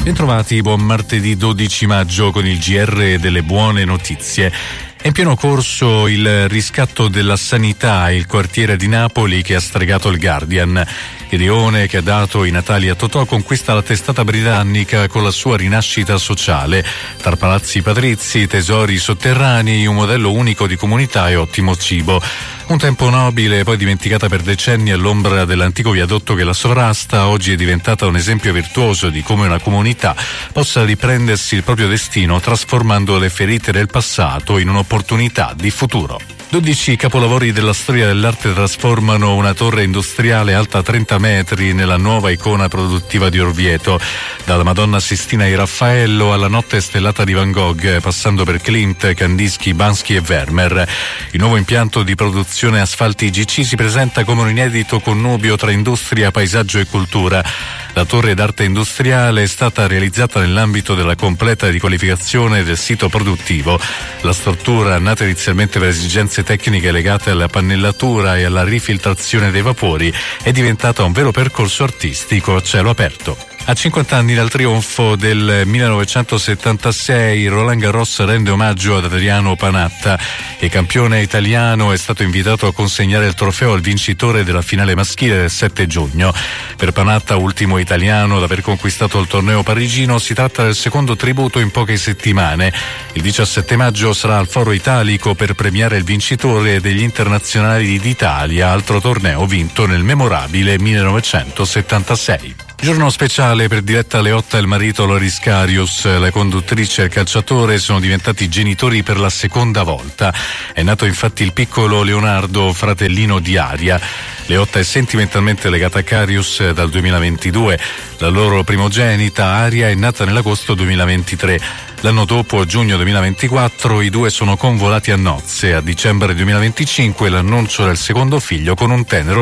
Bentrovati, buon martedì 12 maggio con il GR delle buone notizie. È in pieno corso il riscatto della sanità, il quartiere di Napoli che ha stregato il Guardian. Il leone che ha dato i natali a Totò conquista la testata britannica con la sua rinascita sociale. Tra palazzi patrizi, tesori sotterranei, un modello unico di comunità e ottimo cibo. Un tempo nobile, poi dimenticata per decenni all'ombra dell'antico viadotto che la sovrasta, oggi è diventata un esempio virtuoso di come una comunità possa riprendersi il proprio destino trasformando le ferite del passato in un'opportunità di futuro. 12 capolavori della storia dell'arte trasformano una torre industriale alta 30 metri nella nuova icona produttiva di Orvieto. Dalla Madonna Sistina di Raffaello alla Notte stellata di Van Gogh, passando per Klimt, Kandinsky, Bansky e Vermeer. Il nuovo impianto di produzione Asfalti IGC si presenta come un inedito connubio tra industria, paesaggio e cultura. La torre d'arte industriale è stata realizzata nell'ambito della completa riqualificazione del sito produttivo. La struttura, nata inizialmente per esigenze tecniche legate alla pannellatura e alla rifiltrazione dei vapori, è diventata un vero percorso artistico a cielo aperto. A 50 anni dal trionfo del 1976, Roland Garros rende omaggio ad Adriano Panatta. Il campione italiano è stato invitato a consegnare il trofeo al vincitore della finale maschile del 7 giugno. Per Panatta, ultimo italiano ad aver conquistato il torneo parigino, si tratta del secondo tributo in poche settimane. Il 17 maggio sarà al Foro Italico per premiare il vincitore degli internazionali d'Italia, altro torneo vinto nel memorabile 1976. Giorno speciale per Diletta Leotta e il marito Loris Karius. La conduttrice e il calciatore sono diventati genitori per la seconda volta. È nato infatti il piccolo Leonardo, fratellino di Aria. Leotta è sentimentalmente legata a Karius dal 2022. La loro primogenita, Aria, è nata nell'agosto 2023. L'anno dopo, a giugno 2024, i due sono convolati a nozze. A dicembre 2025 l'annuncio del secondo figlio con un tenero